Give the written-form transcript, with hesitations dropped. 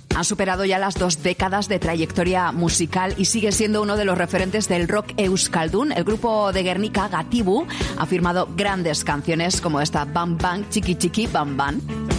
Han superado ya las 2 décadas de trayectoria musical y sigue siendo uno de los referentes del rock euskaldun. El grupo de Guernica, Gatibu, ha firmado grandes canciones como esta Bam Bam Chiqui Chiqui Bam Bam.